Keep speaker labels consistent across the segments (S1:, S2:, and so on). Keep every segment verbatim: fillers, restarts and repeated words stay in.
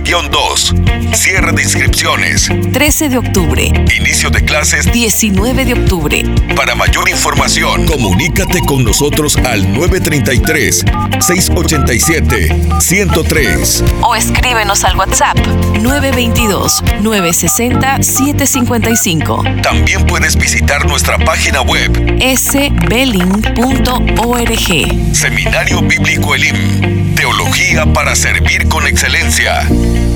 S1: dos. Cierre de inscripciones
S2: trece de octubre.
S1: Inicio de clases
S2: diecinueve de octubre.
S1: Para mayor información, comunícate con nosotros al nueve treinta y tres, seiscientos ochenta y siete, ciento tres.
S2: O escríbenos al WhatsApp nueve veintidós, novecientos sesenta, setecientos cincuenta y cinco.
S1: También puedes visitar nuestra página web
S2: s beling punto org.
S1: Seminario Bíblico Elim. Teología para servir con excelencia.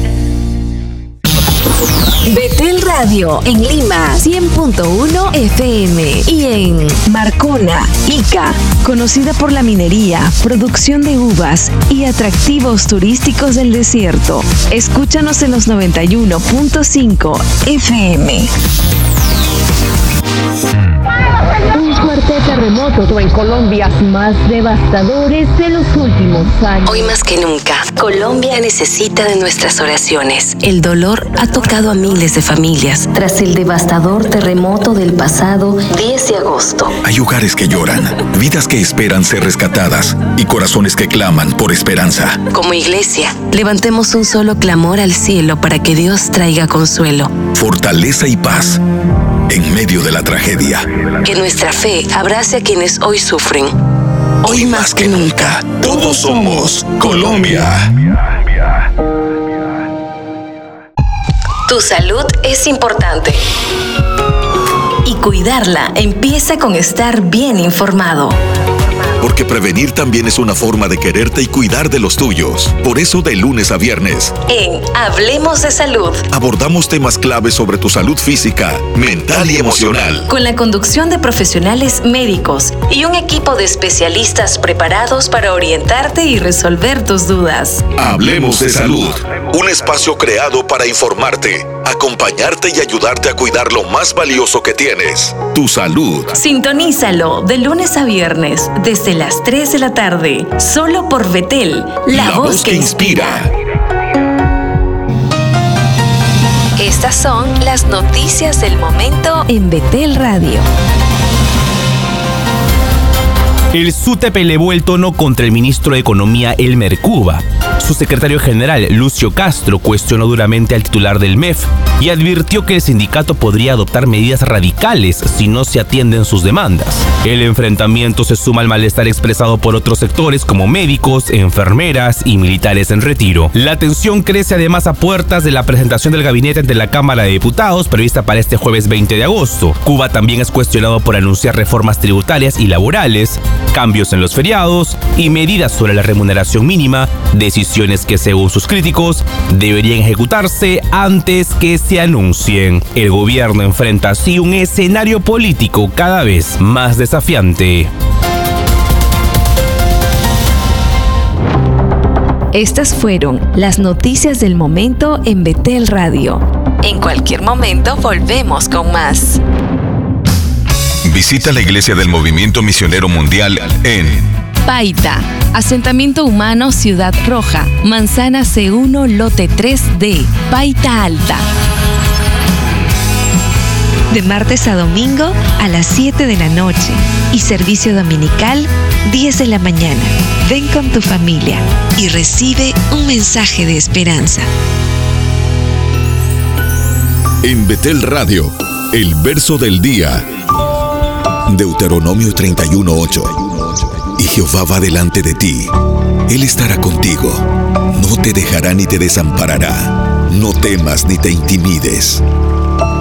S3: Betel Radio en Lima, cien punto uno F M, y en Marcona, Ica, conocida por la minería, producción de uvas y atractivos turísticos del desierto. Escúchanos en los noventa y uno punto cinco F M.
S4: Un fuerte terremoto en Colombia, más devastadores de los últimos años.
S3: Hoy más que nunca, Colombia necesita de nuestras oraciones. El dolor ha tocado a miles de familias tras el devastador terremoto del pasado diez de agosto.
S5: Hay hogares que lloran, vidas que esperan ser rescatadas y corazones que claman por esperanza.
S3: Como iglesia, levantemos un solo clamor al cielo para que Dios traiga consuelo,
S5: fortaleza y paz en medio de la tragedia.
S3: Que nuestra fe abrace a quienes hoy sufren.
S5: Hoy más que nunca, todos somos Colombia.
S3: Tu salud es importante. Y cuidarla empieza con estar bien informado.
S5: Porque prevenir también es una forma de quererte y cuidar de los tuyos. Por eso, de lunes a viernes,
S3: en Hablemos de Salud,
S5: abordamos temas claves sobre tu salud física, mental y emocional.
S3: Con la conducción de profesionales médicos y un equipo de especialistas preparados para orientarte y resolver tus dudas.
S5: Hablemos de Salud. Un espacio creado para informarte, acompañarte y ayudarte a cuidar lo más valioso que tienes, tu salud.
S3: Sintonízalo de lunes a viernes, desde las tres de la tarde, solo por Betel, la,
S5: la voz, voz que inspira.
S3: Estas son las noticias del momento en Betel Radio.
S6: El SUTEP elevó el tono contra el ministro de Economía, Elmer Cuba. Su secretario general, Lucio Castro, cuestionó duramente al titular del M E F y advirtió que el sindicato podría adoptar medidas radicales si no se atienden sus demandas. El enfrentamiento se suma al malestar expresado por otros sectores como médicos, enfermeras y militares en retiro. La tensión crece además a puertas de la presentación del gabinete ante la Cámara de Diputados prevista para este jueves veinte de agosto. Cuba también es cuestionado por anunciar reformas tributarias y laborales, cambios en los feriados y medidas sobre la remuneración mínima, decisiones que según sus críticos deberían ejecutarse antes que se anuncien. El gobierno enfrenta así un escenario político cada vez más desafiante.
S3: Estas fueron las noticias del momento en Betel Radio. En cualquier momento volvemos con más.
S5: Visita la Iglesia del Movimiento Misionero Mundial en
S3: Paita, asentamiento humano Ciudad Roja, Manzana C uno, lote tres D, Paita Alta. De martes a domingo a las siete de la noche y servicio dominical diez de la mañana. Ven con tu familia y recibe un mensaje de esperanza.
S5: En Betel Radio, el verso del día. Deuteronomio treinta y uno, ocho. Y Jehová va delante de ti. Él estará contigo. No te dejará ni te desamparará. No temas ni te intimides.